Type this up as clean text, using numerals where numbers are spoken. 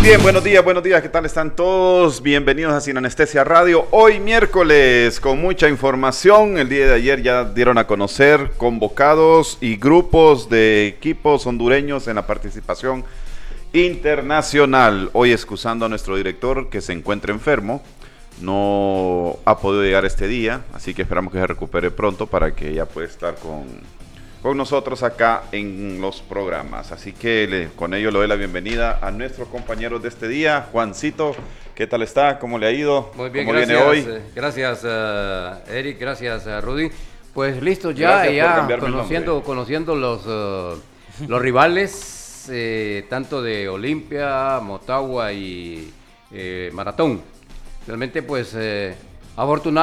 bien, buenos días, ¿qué tal están todos? Bienvenidos a Sin Anestesia Radio. Hoy miércoles con mucha información. El día de ayer ya dieron a conocer convocados y grupos de equipos hondureños en la participación internacional. Hoy excusando a nuestro director que se encuentra enfermo. No ha podido llegar este día, así que esperamos que se recupere pronto para que ya pueda estar con nosotros acá en los programas. Así que con ello le doy la bienvenida a nuestros compañeros de este día. Juancito, ¿qué tal está? ¿Cómo le ha ido? Muy bien, ¿Cómo gracias. viene hoy? Gracias, Eric, gracias, Rudy. Pues listo, ya conociendo los rivales, tanto de Olimpia, Motagua y Maratón. Realmente, pues, afortunado.